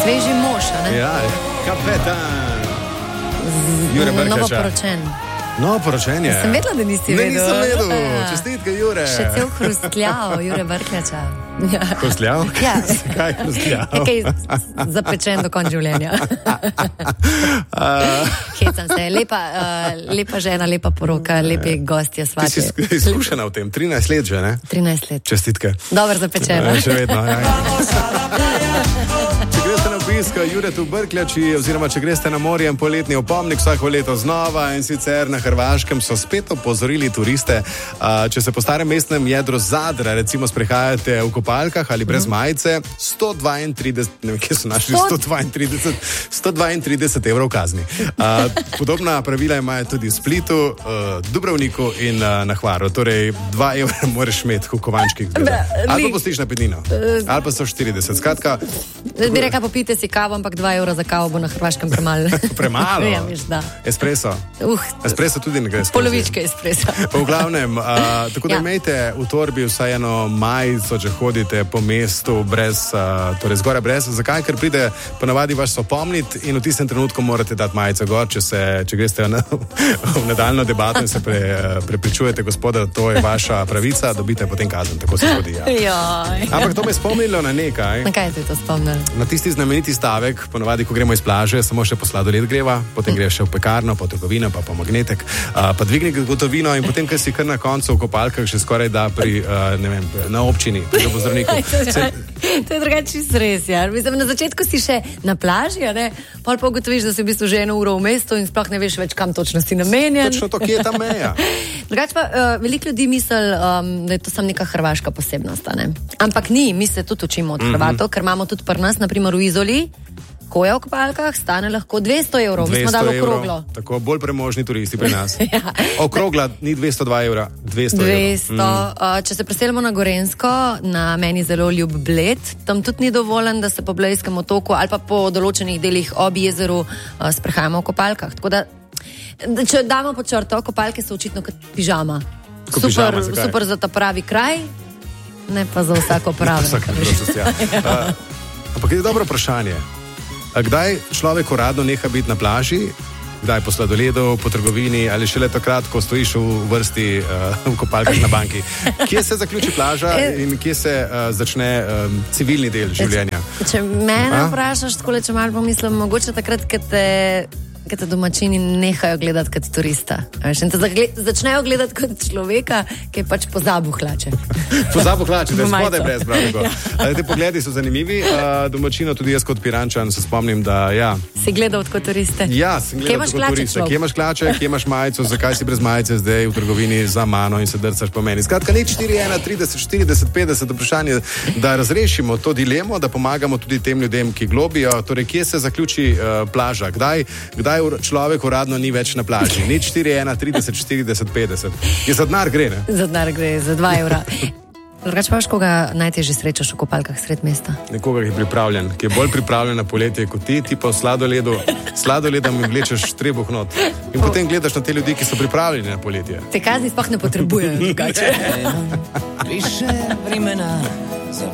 Sveži mož, ne? Ja, kapetan. Jure Brkljača. Novoporočen. No, poročenje. Sem vedela, da nisi vedel. Ne, nisem vedel. Čestitke, Jure. Še cel hrustljav, Jure Brkljača. Hrustljav? Ja. Kaj je hrustljav? Kaj zapečen do konca življenja. Hecam se. Lepa žena, lepa poroka, lepi gostje, svatje. Ti si izkušena v tem. 13 let že, ne? 13 let. Čestitke. Dobro zapečena. Še vedno, ja. Če greste na obisk Juretu Brkljači, oziroma če greste na morje in poletni opomnik vsako leto znova, in sicer na Hrvaškem so spet opozorili turiste, če se po starem mestnem jedru Zadra recimo sprehajate v kopalkah ali brez majice, 132, ne vem, kje so našli 132 evrov kazni. Podobna pravila imajo tudi v Splitu, Dubrovniku in na Hvaru, torej 2 evra moraš imeti v kovančkih. Ali pa postiš na pednino, ali pa 140, skratka. Bi rekla, popijte si kavo, ampak 2 evra za kavo bo na Hrvaškem premalo. Premalo? Ja, veš, da. Espresso. Espresso tudi ne gre skozi. Polovička espressa. V glavnem, tako da imejte v torbi vsaj eno majico, če hodite po mestu brez, torej zgoraj brez. Zakaj? Ker pride ponavadi vaš opomnit in v tistem trenutku morate dati majico gor, če greste v nadaljno debato in se prepričujete, gospoda, to je vaša pravica, dobite potem kazen, tako se zgodi. Ja. Ampak to me je spomnilo na nekaj. Na kaj te je to spomnilo? Na tisti znameniti stavek, ponavadi, ko gremo iz plaže, samo še po sladoled greva, potem greš še v pekarno, po trgovino, pa po magnetek, pa dvigni gotovino in potem, ker si kar na koncu v kopalkah že skoraj da pri, ne vem, na občini, pri zobozdravniku. To je drugače res, ja. Mislim, na začetku si še na plaži, ne? Pol pa ugotoviš, da si v bistvu že 1 uro v mestu in sploh ne veš več, kam točno si namenjen. Točno to, kje je ta meja. Drugače pa veliko ljudi misli, da je to samo neka hrvaška posebnost, ne? Ampak ni, mi se tudi učimo od Hrvatov, ker imamo tudi pri nas, naprimer v Izoli, koja v kopalkah stane lahko 200 evrov. Mi smo dali okroglo. Tako, bolj premožni turisti pri nas. Ja. Okrogla ni 202 evra, 200 evrov. Če se preselimo na Gorenjsko, na meni zelo ljub Bled, tam tudi ni dovoljen, da se po Blejskem otoku ali pa po določenih delih ob jezeru sprehajamo v kopalkah. Tako da, če damo pod črto, kopalke so očitno kot pižama. Super za ta pravi kraj, ne pa za vsako pravo. Ampak je dobro vprašanje. Kdaj človek uradno neha biti na plaži, kdaj po sladoledu, po trgovini ali šele takrat, ko stojiš v vrsti v kopalkah na banki? Kje se zaključi plaža in kje se začne civilni del življenja? Če mene vprašaš, tako če malo pomislim, mogoče takrat, kad te domačini nehajo gledati kot turista. In te začnejo gledati kot človeka, ki je pač pozabil hlače. Pozabil hlače, da je spodaj brez pravega. Te pogledi so zanimivi. Domačino tudi jaz kot Pirančan se spomnim, da ja. Si gledal kot turiste? Ja, sem gledal kot turiste. Kje imaš hlače, kje imaš majico, zakaj si brez majice zdaj v trgovini za mano in se drcaš po meni. Skratka, nič 4, 1, 30, 40, 50 vprašanje, da razrešimo to dilemo, da pomagamo tudi tem ljudem, ki globijo. Torej, kje se zaključi plaža? Kdaj človek uradno ni več na plaži? Nič 4, 1, 30, 40, 50. Je za denar gre, ne? Za denar gre, za 2 evra. Drugače pa koga najtežje srečaš v kopalkah sred mesta? Nekoga, ki je pripravljen, ki je bolj pripravljen na poletje kot ti pa v sladoledom mi vlečeš trebuh not. In potem gledaš na te ljudi, ki so pripravljeni na poletje. Te kazni sploh ne potrebujejo drugače. Više vremena